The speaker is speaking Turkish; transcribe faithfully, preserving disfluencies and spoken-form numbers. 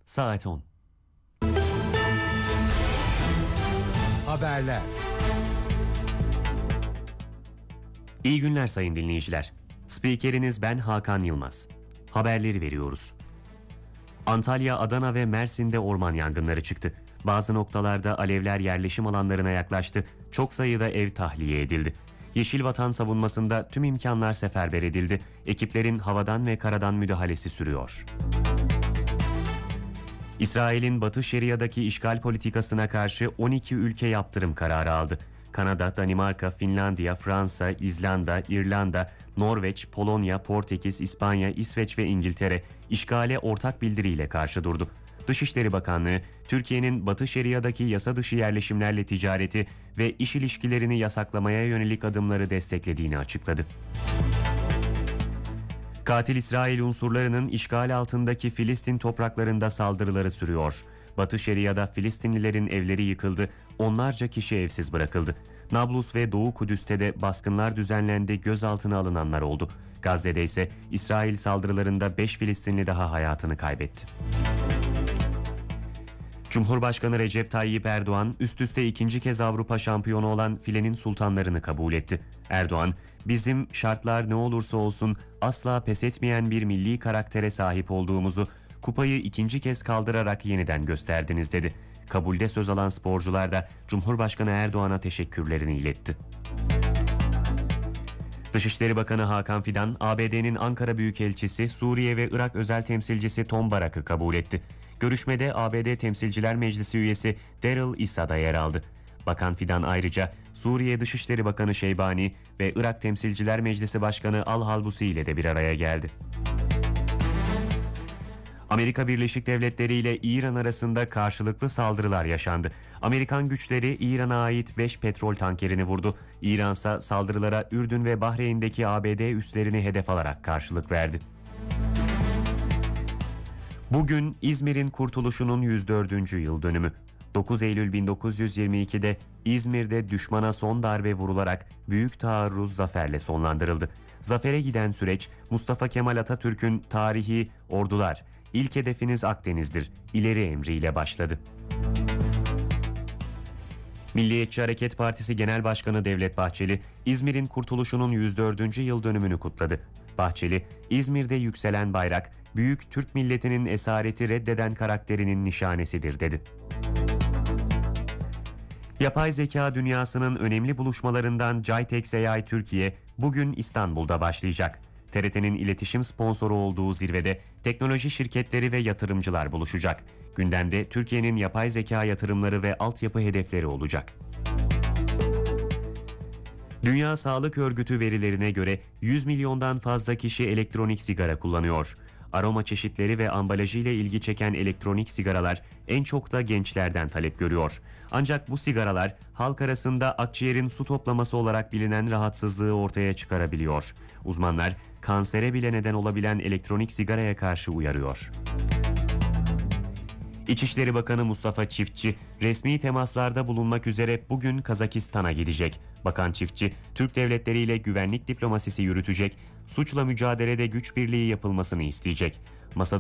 saat on. Haberler. İyi günler sayın dinleyiciler. Spikeriniz ben Hakan Yılmaz. Haberleri veriyoruz. Antalya, Adana ve Mersin'de orman yangınları çıktı. Bazı noktalarda alevler yerleşim alanlarına yaklaştı. Çok sayıda ev tahliye edildi. Yeşil Vatan savunmasında tüm imkanlar seferber edildi. Ekiplerin havadan ve karadan müdahalesi sürüyor. İsrail'in Batı Şeria'daki işgal politikasına karşı on iki ülke yaptırım kararı aldı. Kanada, Danimarka, Finlandiya, Fransa, İzlanda, İrlanda, Norveç, Polonya, Portekiz, İspanya, İsveç ve İngiltere işgale ortak bildiriyle karşı durdu. Dışişleri Bakanlığı, Türkiye'nin Batı Şeria'daki yasa dışı yerleşimlerle ticareti ve iş ilişkilerini yasaklamaya yönelik adımları desteklediğini açıkladı. Katil İsrail unsurlarının işgal altındaki Filistin topraklarında saldırıları sürüyor. Batı Şeria'da Filistinlilerin evleri yıkıldı, onlarca kişi evsiz bırakıldı. Nablus ve Doğu Kudüs'te de baskınlar düzenlendi, gözaltına alınanlar oldu. Gazze'de ise İsrail saldırılarında beş Filistinli daha hayatını kaybetti. Cumhurbaşkanı Recep Tayyip Erdoğan üst üste ikinci kez Avrupa şampiyonu olan filenin sultanlarını kabul etti. Erdoğan, "Bizim şartlar ne olursa olsun asla pes etmeyen bir milli karaktere sahip olduğumuzu kupayı ikinci kez kaldırarak yeniden gösterdiniz" dedi. Kabulde söz alan sporcular da Cumhurbaşkanı Erdoğan'a teşekkürlerini iletti. Dışişleri Bakanı Hakan Fidan, A B D'nin Ankara Büyükelçisi, Suriye ve Irak özel temsilcisi Tom Barak'ı kabul etti. Görüşmede A B D Temsilciler Meclisi üyesi Daryl Issa da yer aldı. Bakan Fidan ayrıca Suriye Dışişleri Bakanı Şeybani ve Irak Temsilciler Meclisi Başkanı Al-Halbusi ile de bir araya geldi. Amerika Birleşik Devletleri ile İran arasında karşılıklı saldırılar yaşandı. Amerikan güçleri İran'a ait beş petrol tankerini vurdu. İran ise saldırılara Ürdün ve Bahreyn'deki A B D üslerini hedef alarak karşılık verdi. Bugün İzmir'in kurtuluşunun yüz dördüncü yıl dönümü. dokuz Eylül bin dokuz yüz yirmi ikide İzmir'de düşmana son darbe vurularak büyük taarruz zaferle sonlandırıldı. Zafere giden süreç Mustafa Kemal Atatürk'ün tarihi "Ordular, ilk hedefiniz Akdeniz'dir" ileri emriyle başladı. Milliyetçi Hareket Partisi Genel Başkanı Devlet Bahçeli, İzmir'in kurtuluşunun yüz dördüncü yıl dönümünü kutladı. Bahçeli, "İzmir'de yükselen bayrak, büyük Türk milletinin esareti reddeden karakterinin nişanesidir" dedi. Yapay zeka dünyasının önemli buluşmalarından Jitex A I Türkiye bugün İstanbul'da başlayacak. T R T'nin iletişim sponsoru olduğu zirvede teknoloji şirketleri ve yatırımcılar buluşacak. Gündemde Türkiye'nin yapay zeka yatırımları ve altyapı hedefleri olacak. Dünya Sağlık Örgütü verilerine göre yüz milyondan fazla kişi elektronik sigara kullanıyor. Aroma çeşitleri ve ambalajıyla ilgi çeken elektronik sigaralar en çok da gençlerden talep görüyor. Ancak bu sigaralar halk arasında akciğerin su toplaması olarak bilinen rahatsızlığı ortaya çıkarabiliyor. Uzmanlar kansere bile neden olabilen elektronik sigaraya karşı uyarıyor. İçişleri Bakanı Mustafa Çiftçi, resmi temaslarda bulunmak üzere bugün Kazakistan'a gidecek. Bakan Çiftçi, Türk devletleriyle güvenlik diplomasisi yürütecek, suçla mücadelede güç birliği yapılmasını isteyecek. Masada